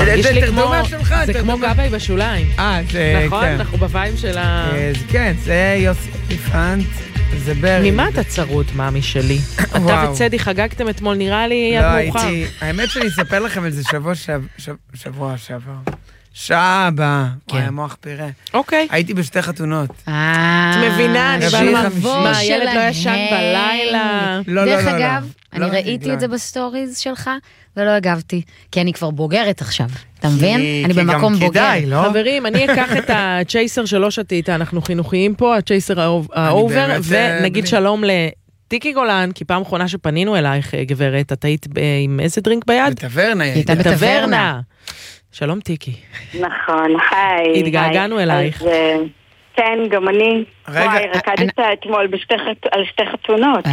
זה כמו גבי בשוליים. נכון? אנחנו בביים של ה... כן, זה יוסי פנט, זה ברי. ממה אתה צרות, מאמי שלי? אתה וצדי חגגתם אתמול, נראה לי יד מאוחר. האמת שאני אספר לכם על זה שבוע שעבר. שעה הבאה, מוח פירה. אוקיי. הייתי בשתי חתונות. את מבינה, אני באה למבוא. מה, הילד לא ישן בלילה? לא. דרך אגב, אני ראיתי את זה בסטוריז שלך, ולא הגבתי, כי אני כבר בוגרת עכשיו. אתה מבין? אני במקום בוגר. חברים, אני אקח את הצ'ייסר שלא שתית, אנחנו חינוכיים פה, הצ'ייסר האובר, ונגיד שלום טיקי גולן, כי פעם אחרונה שפנינו אלייך, גברת, את היית עם איזה דרינק ביד? בטברנה. שלום טיקי. נכון, היי. התגעגענו אלייך. כן, גם אני. וואי, רקדת אתמול על שתי חתונות.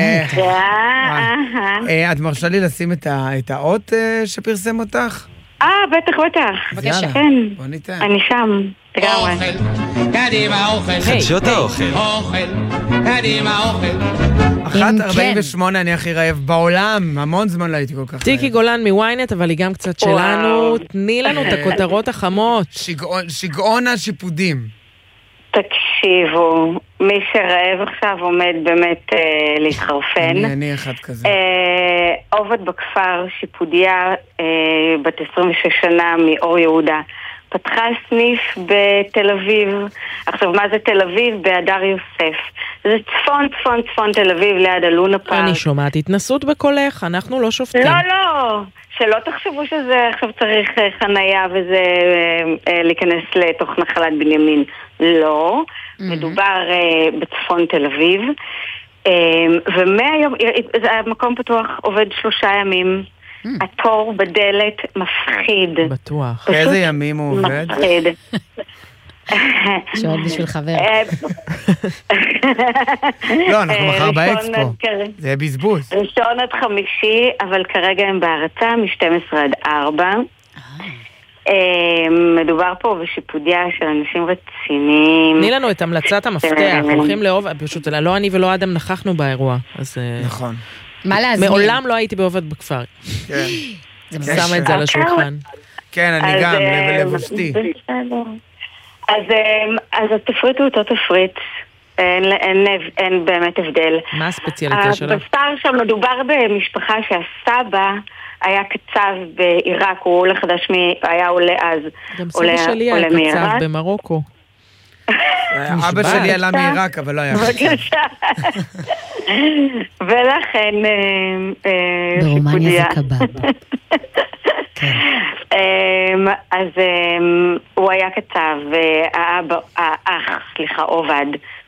את מרשה לי לשים את האות שפרסם אותך? בטח. בבקשה. כן, בוא ניתן. אני שם. אוכל, קדימה אוכל. חדשות האוכל. אוכל, קדימה אוכל. 1:48 אני הכי רעב בעולם, המון זמן לא הייתי כל כך רעב. טיקי גולן מוויינט, אבל היא גם קצת שלנו. תני לנו את הכותרות החמות. שגעון השיפודים. תקשיבו, מי שרעב עכשיו עומד באמת להתחרפן. אני אחד כזה. עובד בכפר, שיפודיה, בת 26 שנה מאור יהודה. פתחה סניף בתל אביב. עכשיו, מה זה תל אביב? בהדר יוסף. זה צפון תל אביב ליד הלונה פארק. אני שומעת התנסות בקולך, אנחנו לא שופטים. לא. שלא תחשבו שזה עכשיו צריך חנייה וזה להיכנס לתוך נחלת בנימין. לא. מדובר בצפון תל אביב. ומהיום, המקום פתוח עובד 3 ימים. התור בדלת מפחיד. בטוח. איזה ימים הוא עובד? מפחיד. שעוד בשביל חבר. לא, אנחנו מחר באקספו. זה יהיה בזבוז. ראשון עד חמישי, אבל כרגע הם בהרצה מ-12 עד 4. מדובר פה בשיפודיה של אנשים רציניים. תני לנו את המלצת המפתח. הולכים לאהוב, פשוט לא אני ולא אדם נכחנו באירוע. נכון. מה להזמין? מעולם לא הייתי בעובד בכפר. כן. שם את זה על השולחן. כן, אני גם, לבשתי. אז התפריט הוא אותו תפריט. אין באמת הבדל. מה הספציאליטה שלה? בסטאר שם מדובר במשפחה שהסבא היה קצב בעיראק, הוא עולה חדש, היה עולה אז. גם סבא שלי היה קצב במרוקו. אבא שלי עלה מעיראק, אבל לא היה בבקשה. ולכן ברומניה זה קבב. אז הוא היה כתב, עובד,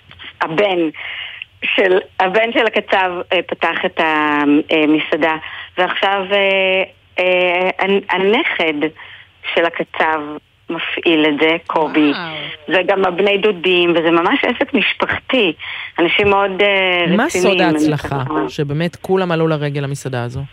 הבן של הקצב פתח את המסעדה, ועכשיו הנכד של הקצב מפעיל את זה, קובי. וגם הבני דודים, וזה ממש עסק משפחתי. אנשים מאוד רציניים. מה סוד ההצלחה? שבאמת כולם עלו לרגל המסעדה הזו?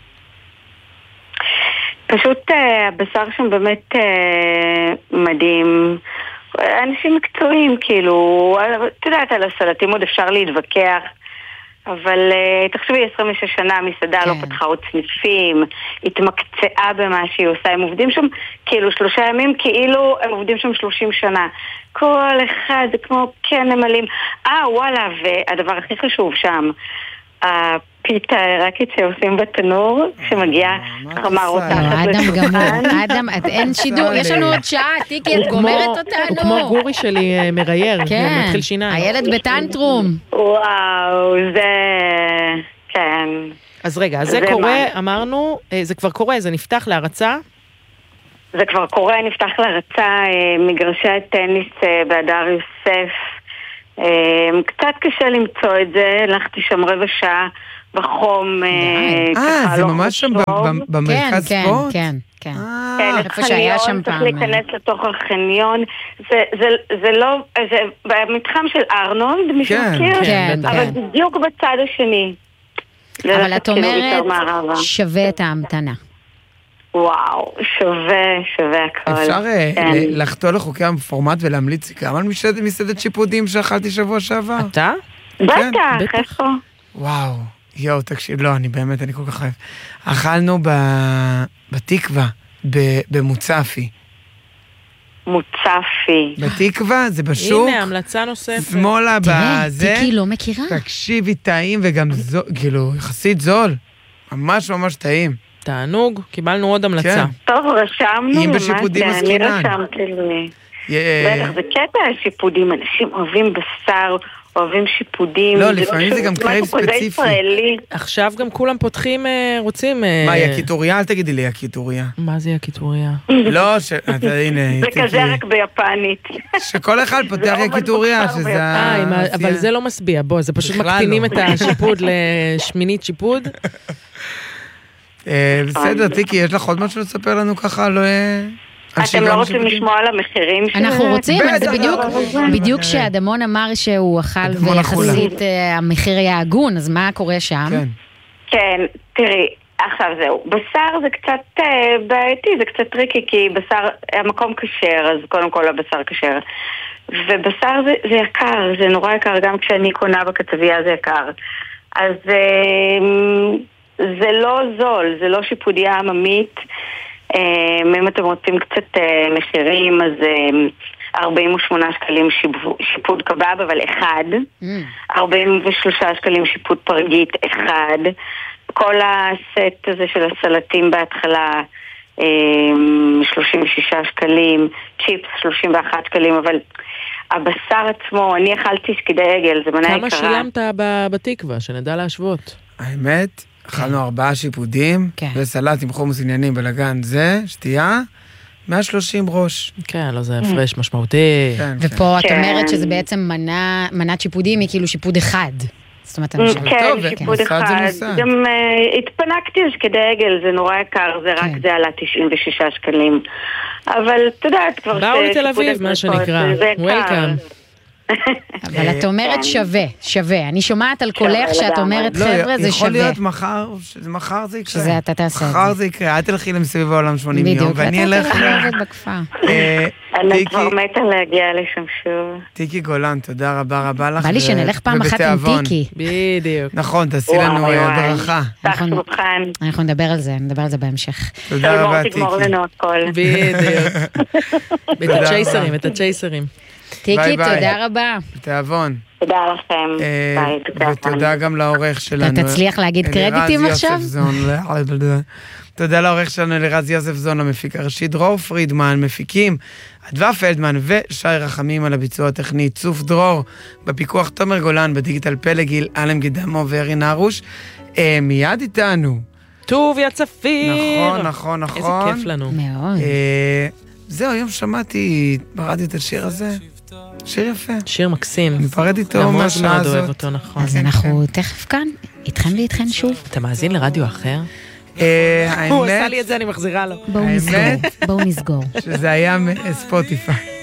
פשוט הבשר שם באמת מדהים. אנשים מקצועיים, כאילו, את יודעת, על הסלטים עוד אפשר להתווכח, אבל תחשבי, 26 שנה המסעדה לא פתחה עוד סניפים, התמקצעה במה שהיא עושה, הם עובדים שם כאילו 3 ימים, כאילו הם עובדים שם 30 שנה. כל אחד זה כמו כן נמלים. וואלה, והדבר הכי חשוב שם, הפיתה העיראקית שעושים בתנור, שמגיעה חמה רותחת לשולחן. אדם, אין שידור, יש לנו עוד שעה, טיקי, את גומרת אותנו. הוא כמו גורי שלי מרייר, מתחיל שיניים. הילד בטנטרום. וואו, זה... כן. אז רגע, זה קורה, אמרנו, זה כבר קורה, זה נפתח להרצה? זה כבר קורה, נפתח להרצה, מגרשי הטניס בהדר יוסף. קצת קשה למצוא את זה, הלכתי שם 15 דקות בחום. זה ממש שם במרכז ספורט? כן. איפה שהיה שם פעם. צריך להיכנס לתוך החניון. זה לא, זה במתחם של ארנולד, מישהו מכיר? אבל בדיוק בצד השני. אבל את אומרת, שווה את ההמתנה. וואו, שווה הכל. אפשר לחתול לחוקי הפורמט ולהמליץ גם על מסעדת שיפודים שאכלתי שבוע שעבר? אתה? בטח, איפה? וואו, תקשיב, לא, אני כל כך חייב. אכלנו בתקווה, במוצפי. מוצפי. בתקווה, זה בשוק. הנה, המלצה נוספת. שמאלה בזה. תיקי לא מכירה. תקשיבי, טעים וגם זול, כאילו, יחסית זול. ממש ממש טעים. תענוג, קיבלנו עוד המלצה. כן. טוב, רשמנו. אם בשיפודים אני עסקינן. רשמתי לי. בטח, זה קטע השיפודים, אנשים אוהבים בשר, אוהבים שיפודים. לא, לפעמים זה גם קרייב ספציפי. עכשיו גם כולם פותחים, רוצים... מה, יקיטוריה? אל תגידי לי יקיטוריה. מה זה יקיטוריה? לא, הנה. זה כזה רק ביפנית. שכל אחד פותח יקיטוריה, שזה... אבל זה לא משביע, בוא, זה פשוט מקטינים את השיפוד לשמינית שיפוד. בסדר, טיקי, יש לך עוד משהו לספר לנו ככה? אתם לא רוצים לשמוע על המחירים שלהם? אנחנו רוצים, זה בדיוק שאדמון אמר שהוא אכל ויחסית המחיר היה הגון, אז מה קורה שם? כן, תראי, עכשיו זהו, בשר זה קצת בעייתי, זה קצת טריקי, כי בשר, המקום כשר, אז קודם כל הבשר כשר. ובשר זה יקר, זה נורא יקר, גם כשאני קונה בכתבייה זה יקר. אז זה לא זול, זה לא שיפודיה עממית. אם אתם רוצים קצת מחירים, אז 48 שקלים שיפוד קבב, אבל אחד. 43 שקלים שיפוד פרגית, אחד. כל הסט הזה של הסלטים בהתחלה, 36 שקלים, צ'יפס 31 שקלים, אבל הבשר עצמו, אני אכלתי שקדי עגל, זה מנה יקרה. כמה שילמת בתקווה, שנדע להשוות? האמת, אכלנו 4 שיפודים, וסלט עם חומוס עניינים בלגן זה, שתייה, 130 ראש. כן, לא, זה הפרש משמעותי. ופה את אומרת שזה בעצם מנת שיפודים, היא כאילו שיפוד אחד. זאת אומרת, כן, שיפוד אחד. גם התפנקתי על שקדי עגל, זה נורא יקר, זה רק זה עלה 96 שקלים. אבל אתה יודעת, כבר באו לתל אביב, מה שנקרא. וולקאם. אבל את אומרת שווה. אני שומעת על קולך שאת אומרת, חבר'ה, זה שווה. יכול להיות מחר זה יקרה. שזה אתה תעשה את זה. מחר זה יקרה, את תלכי למסביב העולם 80 יום, ואני אלך... בדיוק, אתה תלכי בכפר. אני כבר מתה להגיע לשם שוב. טיקי גולן, תודה רבה לך. בא לי שנלך פעם אחת עם טיקי. בדיוק. נכון, תעשי לנו הדרכה. אנחנו נדבר על זה בהמשך. תודה רבה, טיקי. תגמור לנו הכל. בדיוק. את הצ'ייסרים. טיקי, תודה רבה. בתיאבון. תודה לכם. ותודה גם לעורך שלנו. אתה תצליח להגיד קרדיטים עכשיו? תודה לעורך שלנו אלירז יוסף זון, המפיק הראשי דרור פרידמן, מפיקים אדווה פלדמן ושי רחמים על הביצוע הטכני, צוף דרור, בפיקוח תומר גולן, בדיגיטל פלגיל, אלם גדמו וארי נרוש. מיד איתנו. טוביה צפיר. נכון. איזה כיף לנו. מאוד. זהו, היום שמעתי ברדיו את השיר הזה. שיר יפה. שיר מקסים. נפרד איתו מהשעה הזאת. אוהב אותו, נכון. אז אנחנו תכף כאן, איתכם ואיתכן שוב. אתה מאזין לרדיו אחר? האמת... הוא עשה לי את זה, אני מחזירה לו. בואו נסגור. שזה היה ספוטיפיי.